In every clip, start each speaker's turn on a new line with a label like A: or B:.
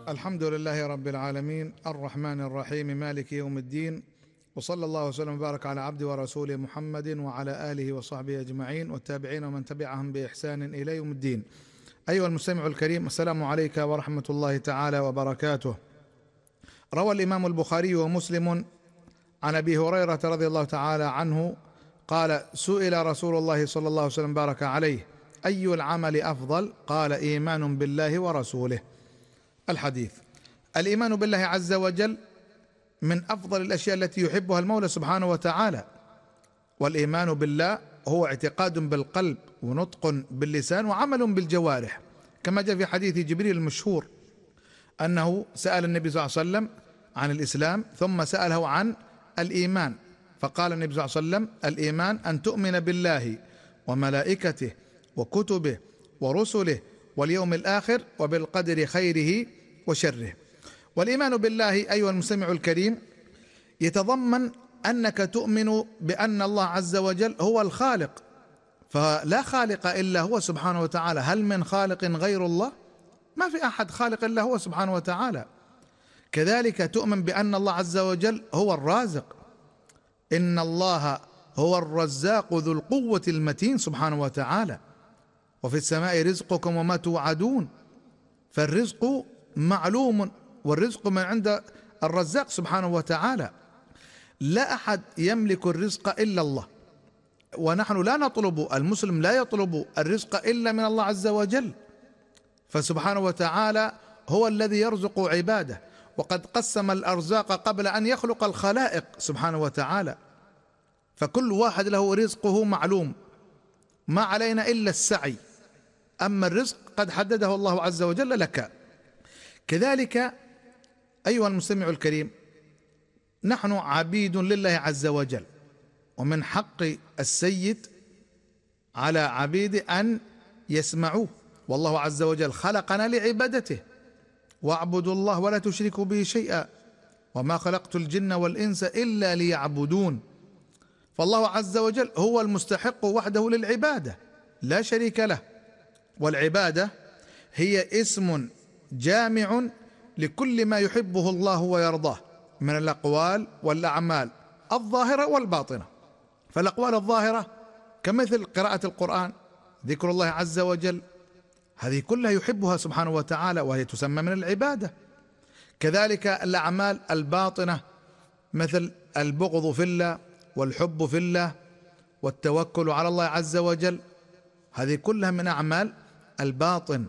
A: الحمد لله رب العالمين الرحمن الرحيم مالك يوم الدين، وصلى الله وسلم وبارك على عبده ورسوله محمد وعلى آله وصحبه أجمعين والتابعين ومن تبعهم بإحسان إلى يوم الدين. أيها المستمع الكريم، السلام عليك ورحمة الله تعالى وبركاته. روى الإمام البخاري ومسلم عن أبي هريرة رضي الله تعالى عنه قال: سئل رسول الله صلى الله عليه وسلم بارك عليه: أي العمل أفضل؟ قال: إيمان بالله ورسوله. الحديث. الإيمان بالله عز وجل من أفضل الأشياء التي يحبها المولى سبحانه وتعالى، والإيمان بالله هو اعتقاد بالقلب ونطق باللسان وعمل بالجوارح، كما جاء في حديث جبريل المشهور أنه سأل النبي صلى الله عليه وسلم عن الإسلام ثم سأله عن الإيمان، فقال النبي صلى الله عليه وسلم: الإيمان أن تؤمن بالله وملائكته وكتبه ورسله واليوم الآخر وبالقدر خيره وشره. والإيمان بالله أيها المستمع الكريم يتضمن أنك تؤمن بأن الله عز وجل هو الخالق، فلا خالق إلا هو سبحانه وتعالى. هل من خالق غير الله؟ ما في أحد خالق إلا هو سبحانه وتعالى. كذلك تؤمن بأن الله عز وجل هو الرازق، إن الله هو الرزاق ذو القوة المتين سبحانه وتعالى، وفي السماء رزقكم وما توعدون. فالرزق معلوم، والرزق من عند الرزاق سبحانه وتعالى، لا أحد يملك الرزق إلا الله، ونحن لا نطلب، المسلم لا يطلب الرزق إلا من الله عز وجل، فسبحانه وتعالى هو الذي يرزق عباده، وقد قسم الأرزاق قبل أن يخلق الخلائق سبحانه وتعالى، فكل واحد له رزقه معلوم، ما علينا إلا السعي، أما الرزق قد حدده الله عز وجل لك. كذلك أيها المستمع الكريم، نحن عبيد لله عز وجل، ومن حق السيد على عبيده أن يسمعوه، والله عز وجل خلقنا لعبادته، واعبدوا الله ولا تشركوا به شيئا وما خلقت الجن والإنس إلا ليعبدون. فالله عز وجل هو المستحق وحده للعبادة، لا شريك له، والعبادة هي اسم جامع لكل ما يحبه الله ويرضاه من الأقوال والأعمال الظاهرة والباطنة. فالأقوال الظاهرة كمثل قراءة القرآن، ذكر الله عز وجل، هذه كلها يحبها سبحانه وتعالى وهي تسمى من العبادة. كذلك الأعمال الباطنة مثل البغض في الله والحب في الله والتوكل على الله عز وجل، هذه كلها من أعمال الباطن.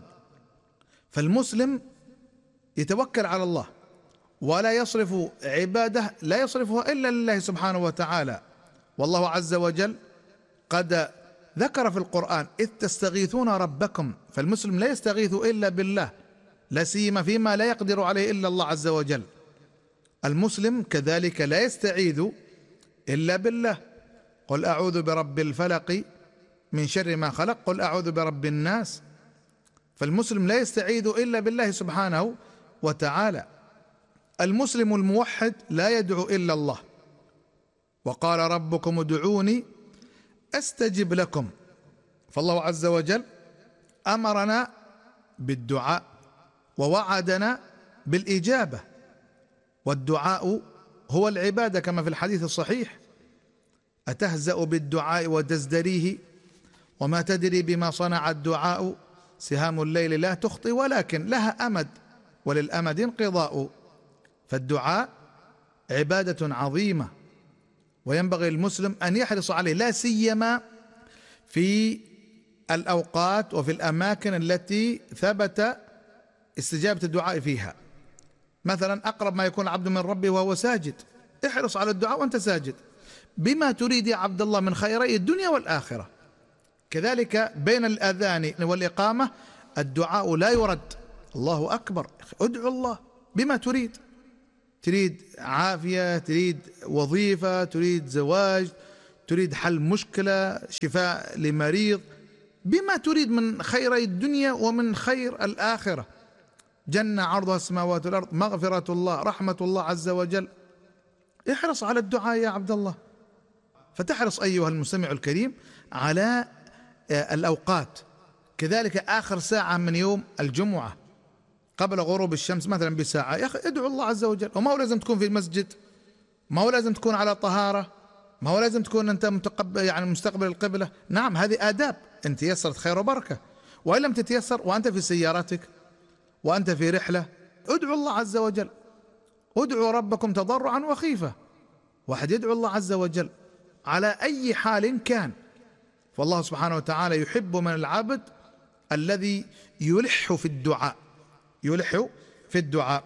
A: فالمسلم يتوكل على الله ولا يصرف عباده، لا يصرفها إلا لله سبحانه وتعالى، والله عز وجل قد ذكر في القرآن: إذ تستغيثون ربكم. فالمسلم لا يستغيث إلا بالله، لا سيما فيما لا يقدر عليه إلا الله عز وجل. المسلم كذلك لا يستعيذ إلا بالله: قل أعوذ برب الفلق من شر ما خلق، قل أعوذ برب الناس. فالمسلم لا يستعيذ إلا بالله سبحانه وتعالى. المسلم الموحد لا يدعو إلا الله، وقال ربكم ادعوني أستجب لكم. فالله عز وجل أمرنا بالدعاء ووعدنا بالإجابة، والدعاء هو العبادة كما في الحديث الصحيح: أتهزأ بالدعاء وتزدريه وما تدري بما صنع الدعاء، سهام الليل لا تخطي ولكن لها أمد وللأمد انقضاء. فالدعاء عبادة عظيمة، وينبغي المسلم أن يحرص عليه، لا سيما في الأوقات وفي الأماكن التي ثبت استجابة الدعاء فيها. مثلا أقرب ما يكون العبد من ربه وهو ساجد، احرص على الدعاء وأنت ساجد بما تريد يا عبد الله من خيري الدنيا والآخرة. كذلك بين الأذان والإقامة الدعاء لا يرد، الله أكبر، ادعو الله بما تريد، تريد عافية، تريد وظيفة، تريد زواج، تريد حل مشكلة، شفاء لمريض، بما تريد من خيري الدنيا ومن خير الآخرة، جنة عرضها السماوات والأرض، مغفرة الله، رحمة الله عز وجل. احرص على الدعاء يا عبد الله. فتحرص أيها المستمع الكريم على الأوقات. كذلك آخر ساعة من يوم الجمعة قبل غروب الشمس مثلا بساعة، يا أخي ادعو الله عز وجل. وما هو لازم تكون في المسجد، ما هو لازم تكون على طهارة، ما هو لازم تكون أنت يعني مستقبل القبلة. نعم هذه آداب، إن تيسرت خير وبركة، وإن لم تتيسر وأنت في سيارتك وأنت في رحلة، ادعو الله عز وجل. ادعوا ربكم تضرعا وخيفة. واحد يدعو الله عز وجل على أي حال كان، فالله سبحانه وتعالى يحب من العبد الذي يلح في الدعاء، يلح في الدعاء.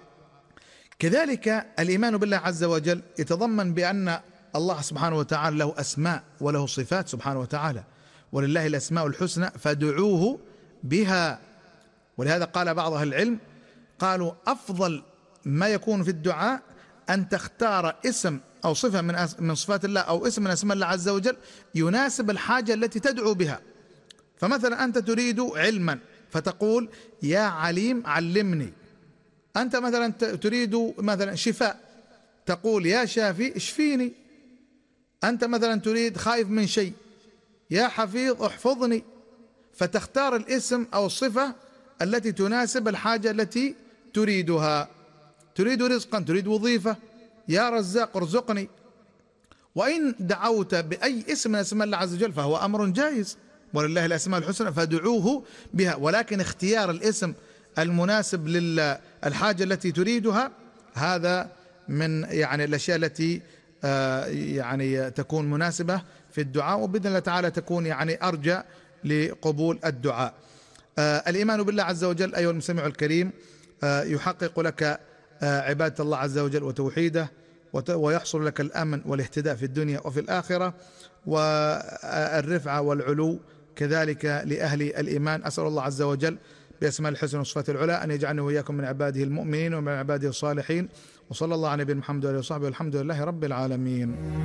A: كذلك الإيمان بالله عز وجل يتضمن بأن الله سبحانه وتعالى له أسماء وله صفات سبحانه وتعالى، ولله الأسماء الحسنى فادعوه بها. ولهذا قال بعض أهل العلم، قالوا أفضل ما يكون في الدعاء أن تختار اسم أو صفة من صفات الله أو اسم من أسماء الله عز وجل يناسب الحاجة التي تدعو بها. فمثلا أنت تريد علما فتقول يا عليم علمني. أنت مثلا تريد مثلا شفاء، تقول يا شافي اشفيني. أنت مثلا تريد خايف من شيء، يا حفيظ احفظني. فتختار الاسم أو الصفة التي تناسب الحاجة التي تريدها. تريد رزقا، تريد وظيفة، يا رزاق ارزقني. وإن دعوت بأي اسم من اسماء الله عز وجل فهو أمر جائز، ولله الأسماء الحسنى فادعوه بها. ولكن اختيار الاسم المناسب للحاجة التي تريدها هذا من يعني الأشياء التي يعني تكون مناسبة في الدعاء، وبإذن الله تعالى تكون يعني أرجى لقبول الدعاء. الإيمان بالله عز وجل أيها المستمع الكريم يحقق لك عبادة الله عز وجل وتوحيده، ويحصل لك الأمن والاهتداء في الدنيا وفي الآخرة، والرفعة والعلو كذلك لأهل الإيمان. أسأل الله عز وجل بأسماء الحسنى وصفات العلى أن يجعلني وإياكم من عباده المؤمنين ومن عباده الصالحين. وصلى الله على نبينا محمد وآله وصحبه، والحمد لله رب العالمين.